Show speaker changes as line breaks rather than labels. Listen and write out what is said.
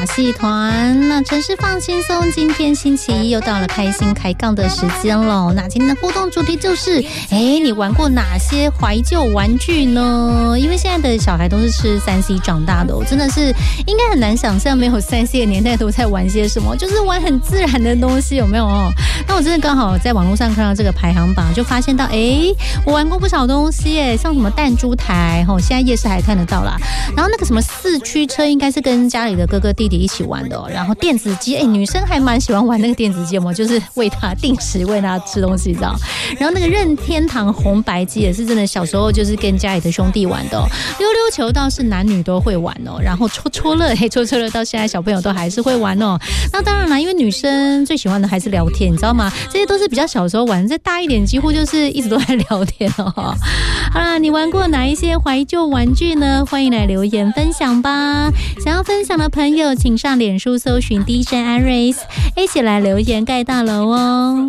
戏团，那城市放轻松，今天星期一又到了开心开杠的时间了。那今天的互动主题就是，你玩过哪些怀旧玩具呢？因为现在的小孩都是吃3C 长大的，真的是应该很难想象没有3C 的年代都在玩些什么，就是玩很自然的东西，有没有？那我真的刚好在网络上看到这个排行榜，就发现到，我玩过不少东西耶，像什么弹珠台，现在夜市还看得到啦。然后那个什么4驱车，应该是跟家里的哥哥弟弟一起玩的。然后电子鸡，女生还蛮喜欢玩那个电子鸡，就是定时喂他吃东西，知道？然后那个任天堂红白机也是真的，小时候就是跟家里的兄弟玩的。溜溜球倒是男女都会玩哦。然后戳戳乐，戳戳乐到现在小朋友都还是会玩哦。那当然啦，因为女生最喜欢的还是聊天，你知道吗？这些都是比较小时候玩，再大一点几乎就是一直都在聊天哦。好啦，你玩过哪一些怀旧玩具呢？欢迎来留言分享吧。想要分享的朋友，请上脸书搜寻DJ Iris， 一起来留言盖大楼哦。